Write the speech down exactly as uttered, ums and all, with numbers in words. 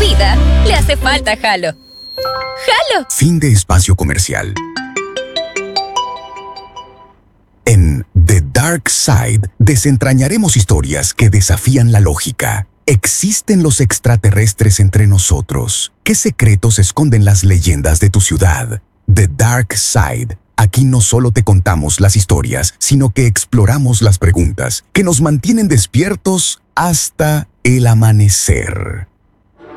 vida le hace falta Halo. ¡Halo! Fin de espacio comercial. En The Dark Side desentrañaremos historias que desafían la lógica. ¿Existen los extraterrestres entre nosotros? ¿Qué secretos esconden las leyendas de tu ciudad? The Dark Side. Aquí no solo te contamos las historias, sino que exploramos las preguntas que nos mantienen despiertos hasta el amanecer.